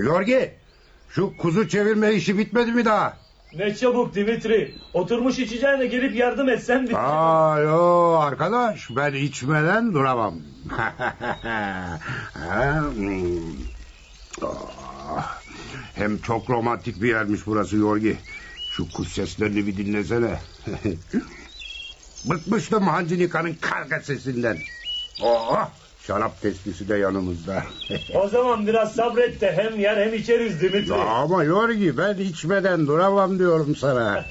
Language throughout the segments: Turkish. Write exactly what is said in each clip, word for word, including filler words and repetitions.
Yorgi, şu kuzu çevirme işi bitmedi mi daha? Ne çabuk Dimitri. Oturmuş içeceğine gelip yardım etsen bitti. Aa, yo arkadaş, ben içmeden duramam. Ha, hmm. Ah, hem çok romantik bir yermiş burası Yorgi. Şu kuş seslerini bir dinlesene. Bıkmıştım Hancinika'nın karga sesinden. Oh, şarap testisi de yanımızda. O zaman biraz sabret de hem yer hem içeriz Dimitri. Ya ama Yorgi, ben içmeden duramam diyorum sana.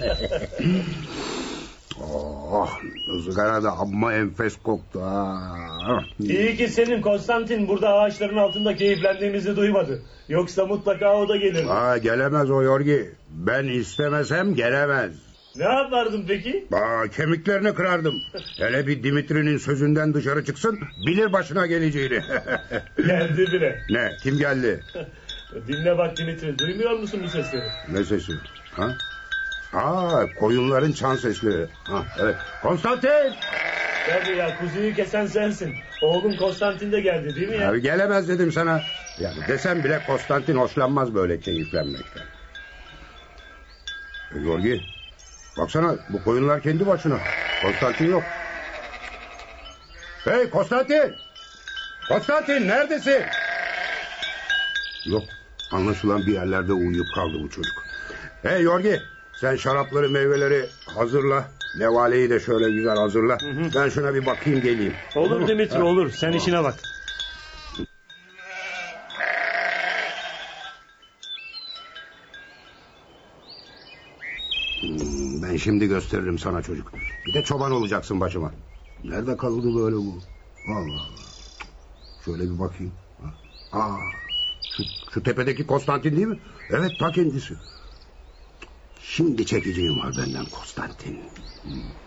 Oh, ızgara da amma enfes koktu. Ha. İyi ki senin Konstantin burada ağaçların altında keyiflendiğimizi duymadı. Yoksa mutlaka o da gelir. Aa, gelemez o Yorgi. Ben istemesem gelemez. Ne yapardın peki? Aa, kemiklerini kırardım. Hele bir Dimitri'nin sözünden dışarı çıksın, bilir başına geleceğini. Geldi bile. Ne, kim geldi? Dinle bak Dimitri, duymuyor musun bu sesleri? Ne sesi? Ha? Aa, koyunların çan sesleri. Ha, evet. Konstantin! Tabii ya, kuzuyu kesen sensin. Oğlum Konstantin de geldi değil mi ya? Abi gelemez dedim sana. Yani desem bile Konstantin hoşlanmaz böyle keyiflenmekten. E, Yorgi, baksana bu koyunlar kendi başına. Konstantin yok. Hey Konstantin! Konstantin neredesin? Yok, anlaşılan bir yerlerde uyuyup kaldı bu çocuk. Hey Yorgi, sen şarapları meyveleri hazırla. Nevaleyi de şöyle güzel hazırla. Hı hı. Ben şuna bir bakayım geleyim. Olur, olur Dimitri ha. Olur, sen tamam. işine bak. Hmm, ben şimdi gösteririm sana çocuk. Bir de çoban olacaksın başıma. Nerede kaldı böyle bu? Allah Allah. Şöyle bir bakayım. Aa, şu, şu tepedeki Konstantin değil mi? Evet, ta kendisi. Şimdi çekeceğim var benden Konstantin. Hmm.